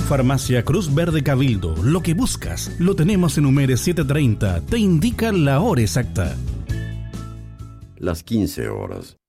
Farmacia Cruz Verde Cabildo. Lo que buscas lo tenemos en Humeres 730. Te indica la hora exacta. Las 15 horas.